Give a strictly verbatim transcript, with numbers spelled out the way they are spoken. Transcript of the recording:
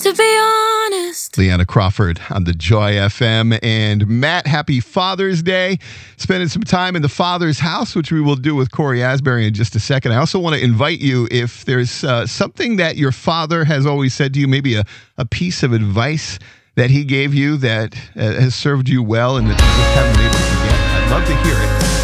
Just to be honest. Leanna Crawford on the Joy F M. And Matt, happy Father's Day. Spending some time in the Father's house, which we will do with Corey Asbury in just a second. I also want to invite you, if there's uh, something that your father has always said to you, maybe a, a piece of advice that he gave you that uh, has served you well and that you just haven't been able to get. I'd love to hear it.